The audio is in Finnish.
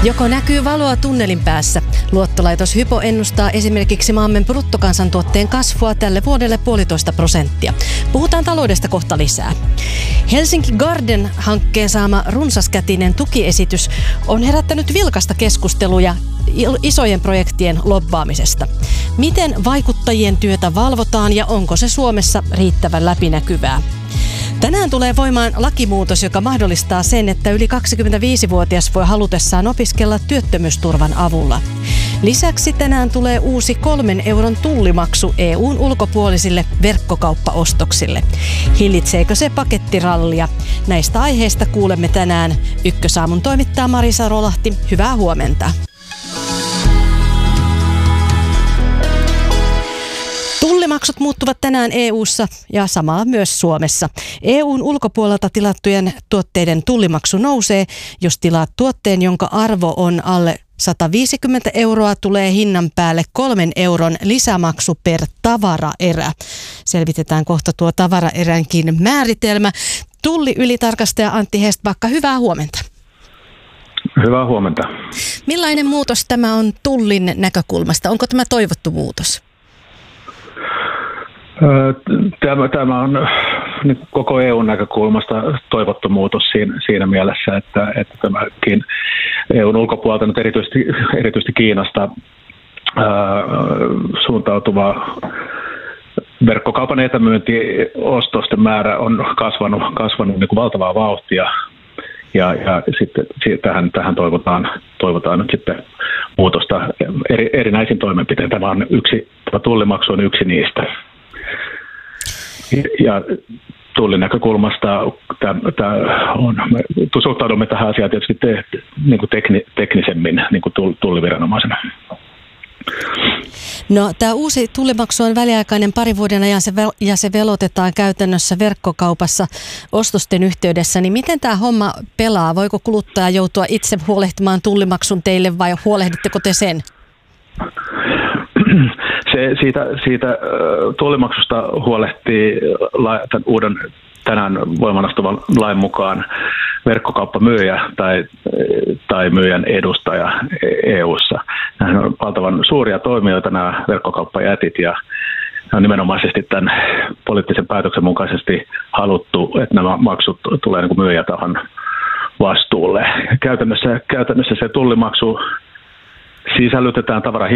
Joko näkyy valoa tunnelin päässä? Luottolaitos Hypo ennustaa esimerkiksi maamme bruttokansantuotteen kasvua tälle vuodelle 1,5%. Puhutaan taloudesta kohta lisää. Helsinki Garden-hankkeen saama runsaskätinen tukiesitys on herättänyt vilkasta keskusteluja isojen projektien lobbaamisesta. Miten vaikuttajien työtä valvotaan ja onko se Suomessa riittävän läpinäkyvää? Tänään tulee voimaan lakimuutos, joka mahdollistaa sen, että yli 25-vuotias voi halutessaan opiskella työttömyysturvan avulla. Lisäksi tänään tulee uusi 3 euron tullimaksu EU:n ulkopuolisille verkkokauppaostoksille. Hillitseekö se pakettirallia? Näistä aiheista kuulemme tänään. Ykkösaamun toimittaja Marisa Rolahti. Hyvää huomenta. Tullimaksut muuttuvat tänään EU:ssa ja samaa myös Suomessa. EU:n ulkopuolelta tilattujen tuotteiden tullimaksu nousee, jos tilaat tuotteen, jonka arvo on alle 150 euroa, tulee hinnan päälle 3 euron lisämaksu per tavaraerä. Selvitetään kohta tuo tavaraeränkin määritelmä. Tulli-ylitarkastaja Antti Hestbacka, hyvää huomenta. Hyvää huomenta. Millainen muutos tämä on Tullin näkökulmasta? Onko tämä toivottu muutos? Tämä on koko EUn näkökulmasta toivottu muutos siinä mielessä, että tämäkin EUn ulkopuolelta nyt erityisesti Kiinasta suuntautuva verkkokaupan etämyyntiostosten määrä on kasvanut niin kuin valtavaa vauhtia. Ja sitten tähän toivotaan nyt sitten muutosta erinäisin toimenpitein. Tämä tullimaksu on yksi niistä. Ja Tullin näkökulmasta suhtaudumme tähän asiaan tietysti niin kuin teknisemmin niin kuin tulliviranomaisena. No, tämä uusi tullimaksu on väliaikainen 2 vuoden ajan ja se velotetaan käytännössä verkkokaupassa ostosten yhteydessä. Niin miten tämä homma pelaa? Voiko kuluttaja joutua itse huolehtimaan tullimaksun teille vai huolehditteko te sen? Siitä tullimaksusta huolehtii tämän uuden tänään voimaan astuvan lain mukaan verkkokauppamyyjä tai myyjän edustaja EU:ssa. Nämä on valtavan suuria toimijoita, nämä verkkokauppajätit, ja on nimenomaisesti tämän poliittisen päätöksen mukaisesti haluttu, että nämä maksut tulee niin kuin myyjätahon vastuulle. Käytännössä se tullimaksu sisällytetään